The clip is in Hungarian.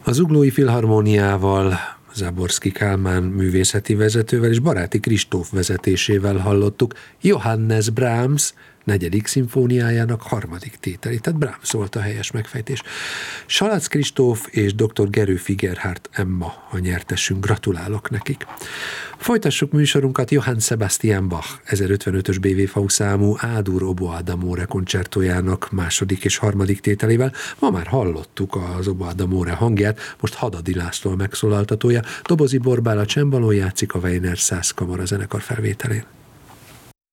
A Zuglói Filharmóniával, Záborszky Kálmán művészeti vezetővel és Baráti Kristóf vezetésével hallottuk Johannes Brahms 4. szimfóniájának 3. tételét, tehát Brahms volt a helyes megfejtés. Salac Kristóf és dr. Gerő Figerhardt Emma a nyertesünk, gratulálok nekik. Folytassuk műsorunkat Johann Sebastian Bach 1055-ös BWV számú A-dur oboe d'amore koncertójának 2. és 3. tételével. Ma már hallottuk az oboe d'amore hangját, most Hadadi László megszólaltatója, Dobozi Borbála csembalón játszik a Weiner Szász Kamara zenekar felvételén.